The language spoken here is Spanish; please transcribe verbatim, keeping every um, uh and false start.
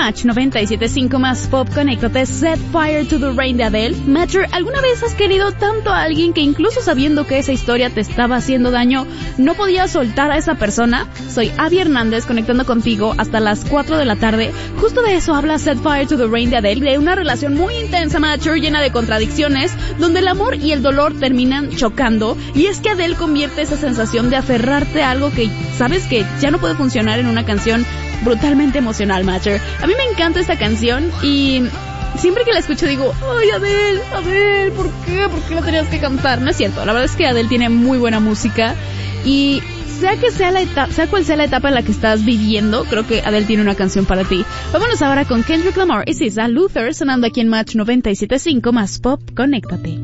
Match noventa y siete punto cinco más Pop, conéctate. Set Fire to the Rain de Adele. Matcher, ¿alguna vez has querido tanto a alguien que incluso sabiendo que esa historia te estaba haciendo daño, no podías soltar a esa persona? Soy Abby Hernández, conectando contigo hasta las cuatro de la tarde. Justo de eso habla Set Fire to the Rain de Adele, de una relación muy intensa, Matcher, llena de contradicciones, donde el amor y el dolor terminan chocando. Y es que Adele convierte esa sensación de aferrarte a algo que sabes que ya no puede funcionar en una canción brutalmente emocional, Matcher. A mí me encanta esta canción y siempre que la escucho digo, ay, Adele, Adele, ¿por qué? ¿Por qué la tenías que cantar? No es cierto, la verdad es que Adele tiene muy buena música y sea que sea la etapa, sea cual sea la etapa en la que estás viviendo, creo que Adele tiene una canción para ti. Vámonos ahora con Kendrick Lamar y S Z A Luther, sonando aquí en Match noventa y siete punto cinco más Pop, conéctate.